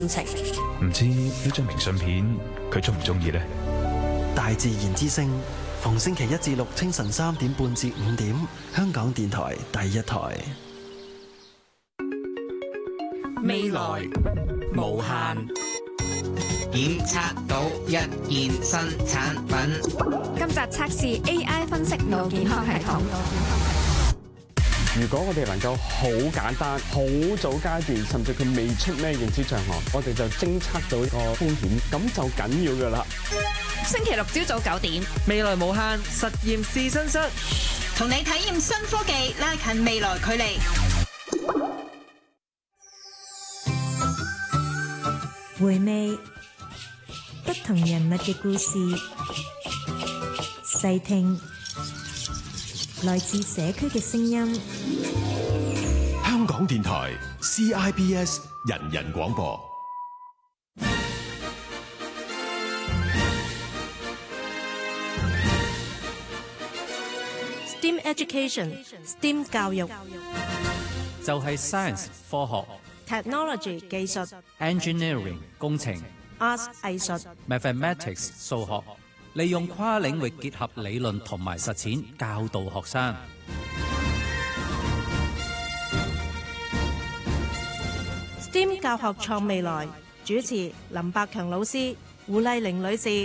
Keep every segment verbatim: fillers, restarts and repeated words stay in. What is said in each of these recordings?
情。 唔知呢張明信片佢中唔中意呢？ 大自然之聲，逢星期一至六清晨三點半至五點，香港電台第一台。 未來無限， 檢測到一件新產品。 今集測試 A I 分析腦健康系統。 如果我哋能夠好簡單、好早階段，甚至佢未出咩認知障礙，我哋就偵測到個風險，咁就緊要噶啦。 星期六朝早九點， 未來無限實驗試身室， 同你體驗新科技，拉近未來距離。 回味不同人物嘅故事，細聽來自社區嘅聲音。 香港電台 C I B S 人人廣播。 STEAM Education，STEAM 教育就係 science 科學、 technology 技術、 engineering 工程、 arts 藝術、 mathematics 數學，利用跨領域結合理論同埋實踐，教導學生。 STEAM 教學創未來，主持林百強老師、胡麗玲女士。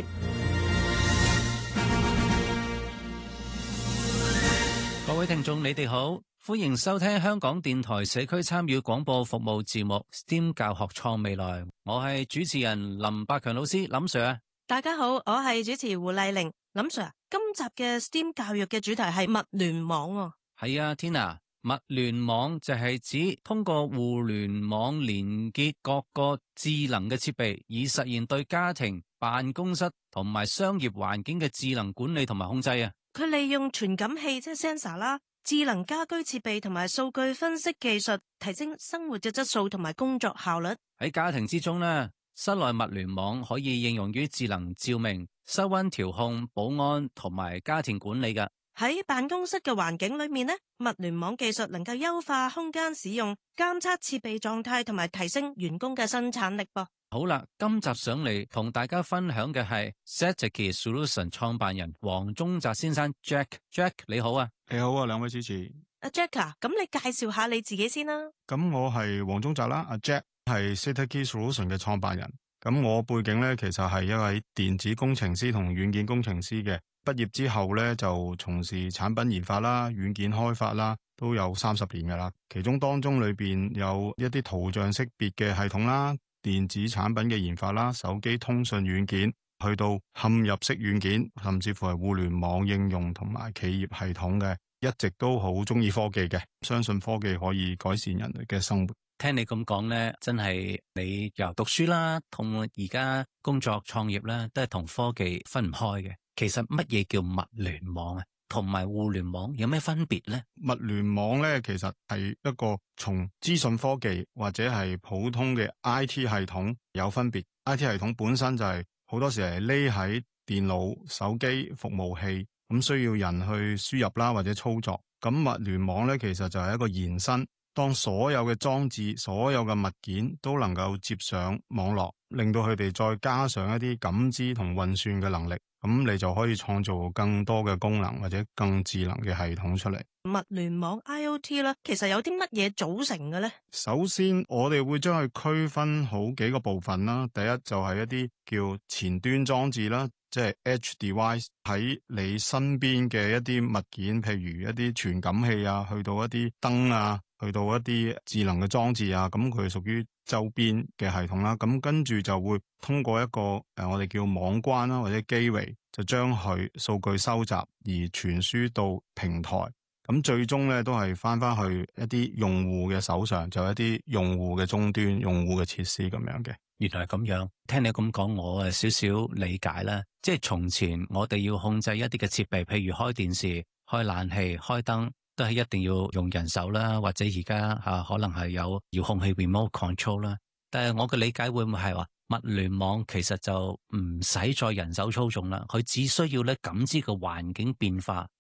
各位聽眾，你哋好，歡迎收聽香港電台社區參與廣播服務節目 STEAM 教學創未來。我係主持人林百強老師，林 Sir。 大家好，我係主持胡麗玲，林 Sir。今集嘅 STEAM 教育嘅主題係物聯網喎。 係啊，Tina。物聯網就係指通過互聯網連結各個智能嘅設備，以實現對家庭、辦公室同埋商業環境嘅智能管理同埋控制啊！ 佢利用傳感器即係 sensor 啦、智能家居設備同埋數據分析技術，提升生活嘅質素同埋工作效率。 喺家庭之中呢，室內物聯網可以應用於智能照明、室溫調控、保安同埋家庭管理㗎。 喺辦公室嘅環境裏面呢，物聯網技術能夠優化空間使用、監測設備狀態同埋提升員工嘅生產力噃。 好啦，今集上嚟同大家分享嘅係 Zetaki Solution 創辦人黃宗澤先生 Jack。Jack 你好啊。 你好啊，兩位主持。 阿 Jack 啊，咁你介紹下你自己先啦。 咁我係黃宗澤啦，阿 Jack 係 Zetaki Solution 嘅創辦人。咁我背景咧，其實係一位電子工程師同軟件工程師嘅。畢業之後咧，就從事產品研發啦、軟件開發啦，都有三十年噶啦。其中當中裏邊有一啲圖像識別嘅系統啦、電子產品嘅研發啦、手機通訊軟件，去到嵌入式軟件，甚至乎係互聯網應用同埋企業系統嘅，一直都好中意科技嘅，相信科技可以改善人類嘅生活。 聽你咁講咧，真係你由讀書啦，同而家工作創業啦，都係同科技分唔開嘅。其實乜嘢叫物聯網啊？同埋互聯網有咩分別呢？ 物聯網咧，其實係一個從資訊科技或者係普通嘅 I T 系統有分別。I T 系統本身就係好多時係匿喺電腦、手機、服務器，咁需要人去輸入啦或者操作。咁物聯網咧，其實就係一個延伸。當所有嘅裝置、所有嘅物件都能夠接上網絡，令到佢哋再加上一啲感知同運算嘅能力，咁你就可以創造更多嘅功能或者更智能嘅系統出嚟。 物聯網 I O T 啦，其實有啲乜嘢組成嘅呢？ 首先，我哋會將佢區分好幾個部分啦。第一就係一啲叫前端裝置啦，即係 Edge Device， 喺你身邊嘅一啲物件，譬如一啲傳感器啊，去到一啲燈啊，去到一啲智能嘅裝置啊，咁佢屬於周邊嘅系統啦。咁跟住就會通過一個誒、呃，我哋叫網關啦，或者 gateway，就將佢數據收集而傳輸到平台。咁最終咧都係翻翻去一啲用戶嘅手上，就一啲用戶嘅終端、用戶嘅設施咁樣嘅。 原來係咁樣，聽你咁講，我誒少少理解啦。即係從前我哋要控制一啲嘅設備，譬如開電視、開冷氣、開燈，都係一定要用人手啦，或者而家吓可能係有遙控器 remote control 啦。但係我嘅理解會唔會係話物聯網其實就唔使再人手操縱啦，佢只需要咧感知個環境變化，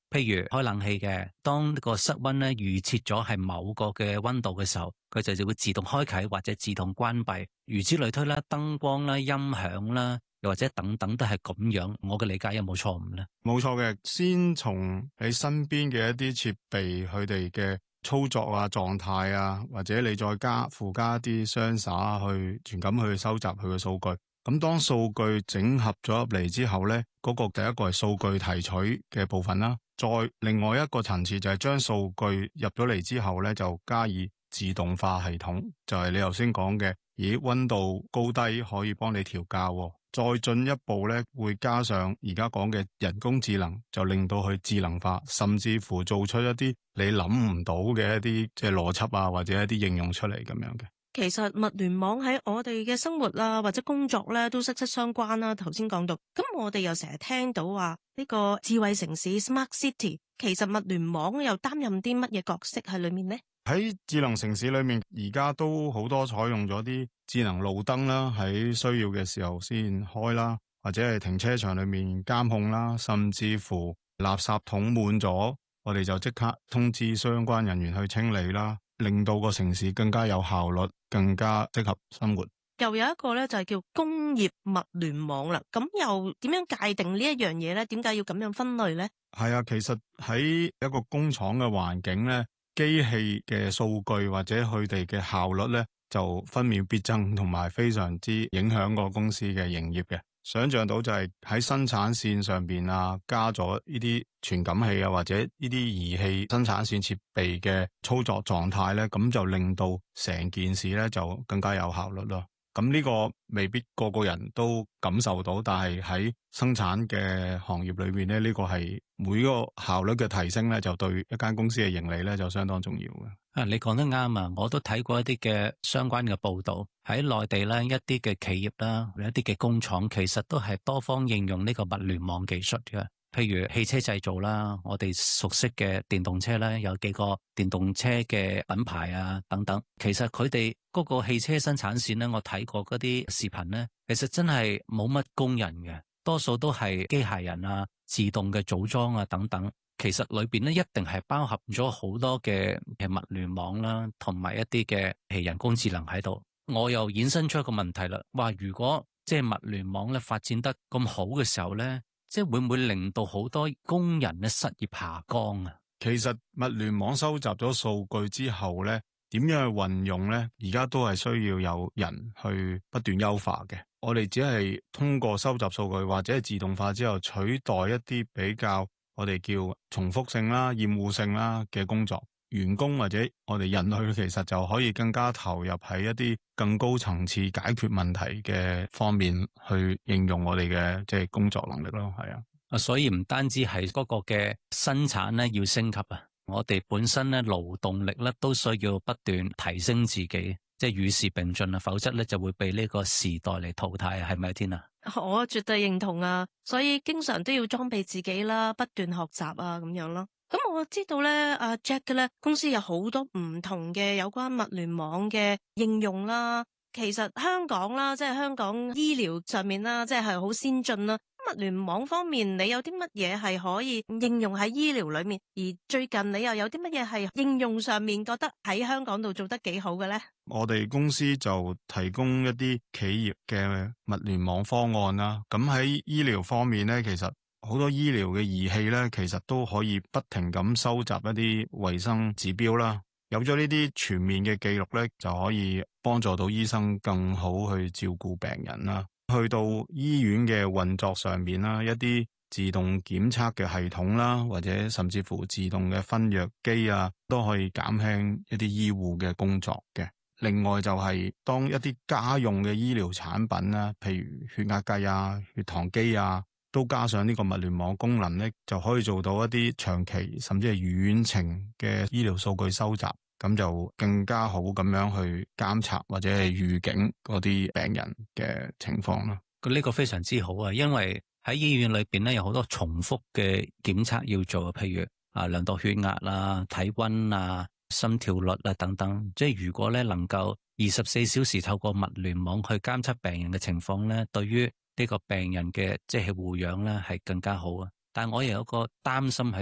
譬如開冷氣嘅，當個室溫咧預設咗係某個嘅溫度嘅時候，佢就就會自動開啟或者自動關閉，如此類推啦，燈光啦、音響啦，又或者等等都係咁樣。我嘅理解有冇錯誤咧？冇錯嘅，先從你身邊嘅一啲設備，佢哋嘅操作啊、狀態啊，或者你再加附加一啲 sensor 去傳感去收集佢嘅數據。咁當數據整合咗入嚟之後咧，嗰、嗰個第一個係數據提取嘅部分啦。再另外一個層次就係將數據入咗嚟之後咧，就加以自動化系統，就係你頭先講嘅，咦，溫度高低可以幫你調校。再進一步咧，會加上而家講嘅人工智能，就令到佢智能化，甚至乎做出一啲你諗唔到嘅一啲即係邏輯啊，或者一啲應用出嚟咁樣嘅。 其實物聯網喺我哋嘅生活啦，或者工作咧，都息息相關啦。頭先講到，咁我哋又成日聽到話呢個智慧城市 Smart City， 其實物聯網又擔任啲乜嘢角色喺裏面呢？ 喺智能城市裏面，而家都好多採用咗啲智能路燈啦，喺需要嘅時候先開啦，或者係停車場裏面監控啦，甚至乎垃圾桶滿咗，我哋就即刻通知相關人員去清理啦，令到個城市更加有效率，更加適合生活。 又有一個咧就係叫工業物聯網啦，咁又點樣界定呢一樣嘢咧？點解要咁樣分類咧？係啊，其實喺一個工廠嘅環境咧，機器嘅數據或者佢哋嘅效率咧，就分秒必爭，同埋非常之影響個公司嘅營業嘅。想象到就係喺生產線上邊啊，加咗呢啲傳感器啊，或者呢啲儀器生產線設備嘅操作狀態咧，咁就令到成件事咧就更加有效率咯。咁呢個未必個個人都感受到，但係喺生產嘅行業裏邊咧，呢個係每個效率嘅提升咧，就對一間公司嘅盈利咧就相當重要嘅。啊，你講得啱啊！我都睇過一啲嘅相關嘅報道，喺內地咧，一啲嘅企業啦，一啲嘅工廠，其實都係多方應用呢個物聯網技術嘅。譬如汽車製造啦，我哋熟悉嘅電動車咧，有幾個電動車嘅品牌啊等等。其實佢哋嗰個汽車生產線咧，我睇過嗰啲視頻咧，其實真係冇乜工人嘅，多數都係機械人啊、自動嘅組裝啊等等。其實裏邊咧一定係包含咗好多嘅嘅物聯網啦，同埋一啲嘅係人工智能喺度。我又衍生出一個問題啦，話如果即係物聯網咧發展得咁好嘅時候咧，即係會唔會令到好多工人嘅失業下降啊？其實物聯網收集咗數據之後咧，點樣去運用咧？而家都係需要有人去不斷優化嘅。我哋只係通過收集數據或者係自動化之後，取代一啲比較我哋叫重複性啦、厭惡性啦嘅工作。員工或者我哋人類其實就可以更加投入喺一啲更高層次解決問題嘅方面去應用我哋嘅即係工作能力咯，係啊。啊，所以唔單止係嗰個嘅生產咧要升級啊，我哋本身咧勞動力咧都需要不斷提升自己，即係與時並進啊，否則咧就會被呢個時代嚟淘汰啊，係咪天啊？我絕對認同啊，所以經常都要裝備自己啦，不斷學習啊，咁樣咯。咁我知道咧，阿 Jack 咧公司有好多唔同嘅有關物聯網嘅應用啦。其實香港啦，即係香港醫療上面啦，即係好先進啦。物聯網方面，你有啲乜嘢係可以應用喺醫療裏面？而最近你又有啲乜嘢係應用上面覺得喺香港度做得幾好嘅咧？我哋公司就提供一啲企業嘅物聯網方案啦。咁喺醫療方面咧，其實好多醫療嘅儀器咧，其實都可以不停咁收集一啲衛生指標啦。有咗呢啲全面嘅記錄咧，就可以幫助到醫生更好去照顧病人啦。去到醫院嘅運作上面啦，一啲自動檢測嘅系統啦，或者甚至乎自動嘅分藥機啊，都可以減輕一啲醫護嘅工作嘅。另外就係當一啲家用嘅醫療產品啦，譬如血壓計啊、血糖機啊，都加上呢個物聯網功能咧，就可以做到一啲長期甚至係遠程嘅醫療數據收集，咁就更加好咁樣去監察或者係預警嗰啲病人嘅情況啦。咁呢個非常之好啊，因為喺醫院裏邊咧有好多重複嘅檢測要做，譬如啊量度血壓啊、體溫啊、心跳率啊等等。即係如果咧能夠二十四小時透過物聯網去監測病人嘅情況咧，對於呢個病人嘅即係護養咧係更加好啊。但係我又有個擔心喺度，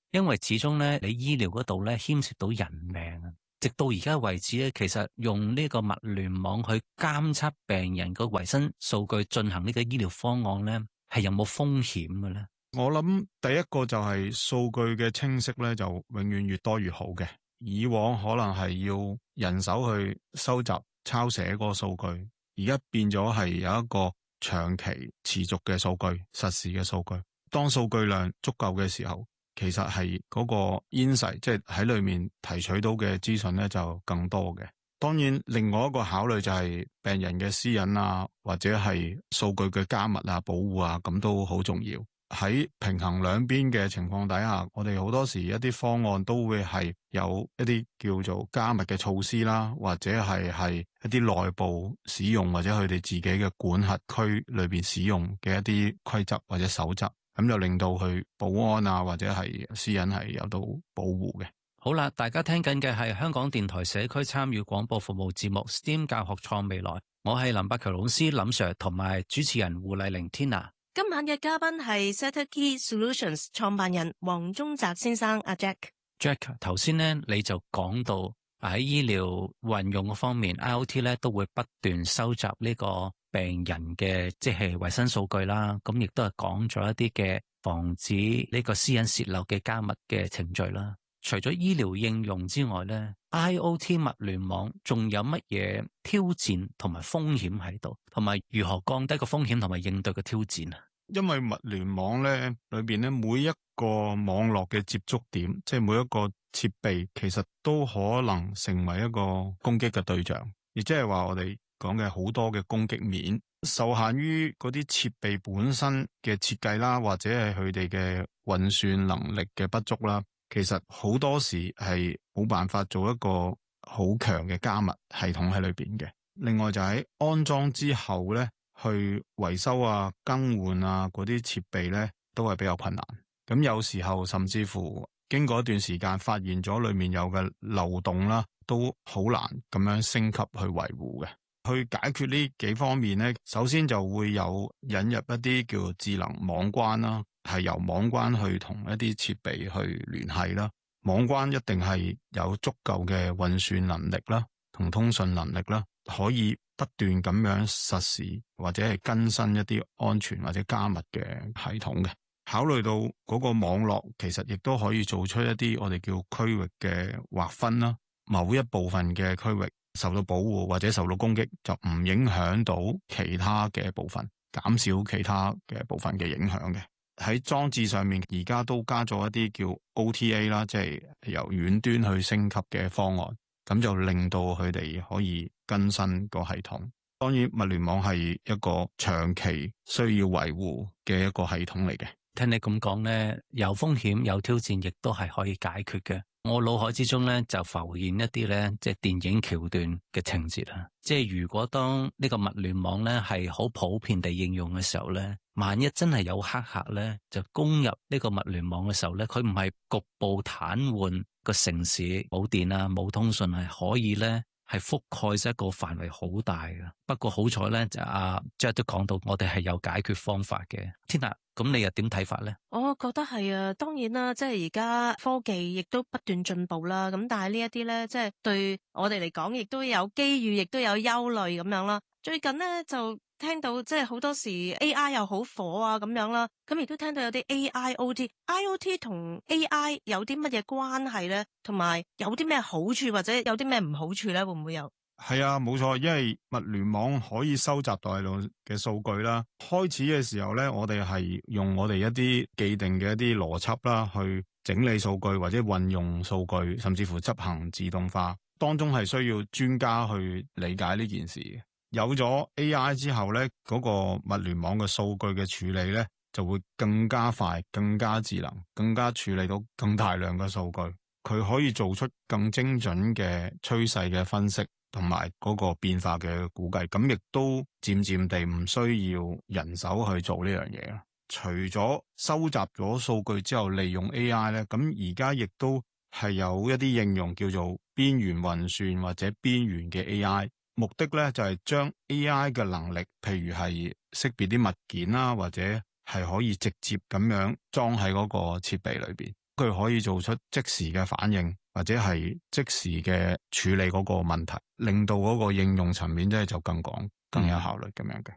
因為始終咧你醫療嗰度咧牽涉到人命啊。直到而家為止咧，其實用呢個物聯網去監測病人個維生數據進行呢個醫療方案咧，係有冇風險嘅咧？ 我諗第一個就係數據嘅清晰咧，就永遠越多越好嘅。以往可能係要人手去收集抄寫嗰個數據，而家變咗係有一個長期持續嘅數據、實時嘅數據。當數據量足夠嘅時候，其實係嗰個 insight，即係喺裏面提取到嘅資訊咧就更多嘅。當然，另外一個考慮就係病人嘅私隱啊，或者係數據嘅加密啊、保護啊，咁都好重要。喺平衡兩邊嘅情況底下，我哋好多時一啲方案都會係有一啲叫做加密嘅措施啦，或者係係一啲內部使用或者佢哋自己嘅管轄區裏邊使用嘅一啲規則或者守則，咁就令到佢保安啊或者係私隱係有到保護嘅。 好啦，大家聽緊嘅係香港電台社區參與廣播服務節目 S T E A M 教學創未來，我係林百強老師林 Sir 同埋主持人胡麗玲 Tina。 今晚嘅嘉賓係 SetterKey Solutions 創辦人黃宗澤先生阿 Jack。 Jack， 頭先咧你就講到喺醫療運用嘅方面 ，I O T 咧都會不斷收集呢個病人嘅即係衛生數據啦，咁亦都係講咗一啲嘅防止呢個私隱洩漏嘅加密嘅程序啦。除咗醫療應用之外咧 ，I O T 物聯網仲有乜嘢挑戰同埋風險喺度，同埋如何降低個風險同埋應對個挑戰啊？ 因為物聯網咧裏邊咧每一個網絡嘅接觸點，即係每一個設備，其實都可能成為一個攻擊嘅對象，亦即係話我哋講嘅好多嘅攻擊面，受限於嗰啲設備本身嘅設計啦，或者係佢哋嘅運算能力嘅不足啦。其實好多時係冇辦法做一個好強嘅加密系統喺裏邊嘅。另外就喺安裝之後咧，去維修啊、更換啊嗰啲設備咧，都係比較困難。咁有時候甚至乎經過一段時間，發現咗裏面有嘅漏洞啦，都好難咁樣升級去維護嘅。去解決呢幾方面咧，首先就會有引入一啲叫智能網關啦。係由網關去同一啲設備去聯繫啦，網關一定係有足夠嘅運算能力啦，同通訊能力啦，可以不斷咁樣實時或者係更新一啲安全或者加密嘅系統嘅。考慮到嗰個網絡其實亦都可以做出一啲我哋叫區域嘅劃分啦，某一部分嘅區域受到保護或者受到攻擊，就唔影響到其他嘅部分，減少其他嘅部分嘅影響嘅。喺裝置上面，而家都加咗一啲叫 O T A 啦，即係由遠端去升級嘅方案，咁就令到佢哋可以更新個系統。當然，物聯網係一個長期需要維護嘅一個系統嚟嘅。 聽你咁講咧，有風險有挑戰，亦都係可以解決嘅。我腦海之中咧就浮現一啲咧，即係電影橋段嘅情節啦。即係如果當呢個物聯網咧係好普遍地應用嘅時候咧，萬一真係有黑客咧就攻入呢個物聯網嘅時候咧，佢唔係局部癱瘓個城市冇電啊冇通訊，係可以咧係覆蓋一個範圍好大嘅。不過好彩咧就阿 Jack 都講到，我哋係有解決方法嘅。天娜，咁你又點睇法咧？ 我覺得係啊，當然啦，即係而家科技亦都不斷進步啦。咁但係呢一啲咧，即係對我哋嚟講，亦都有機遇，亦都有憂慮咁樣啦。最近咧就聽到即係好多時 A I 又好火啊咁樣啦，咁亦都聽到有啲 A I O T，I O T 同 A I 有啲乜嘢關係咧？同埋有啲咩好處或者有啲咩唔好處咧？會唔會有？ 係啊，冇錯，因為物聯網可以收集大量嘅數據啦。開始嘅時候咧，我哋係用我哋一啲既定嘅一啲邏輯啦，去整理數據或者運用數據，甚至乎執行自動化。當中係需要專家去理解呢件事嘅。有咗 A I 之後咧，嗰個物聯網嘅數據嘅處理咧，就會更加快、更加智能、更加處理到更大量嘅數據。佢可以做出更精準嘅趨勢嘅分析，同埋嗰個變化嘅估計。咁亦都漸漸地唔需要人手去做呢樣嘢啦。除咗收集咗數據之後利用 A I 咧，咁而家亦都係有一啲應用叫做邊緣運算或者邊緣嘅 A I。目的咧就係將 A I 嘅能力，譬如係識別啲物件啦，或者係可以直接咁樣裝喺嗰個設備裏邊。 佢可以做出即時嘅反應，或者係即時嘅處理嗰個問題，令到嗰個應用層面即係就更廣、更有效率咁樣嘅。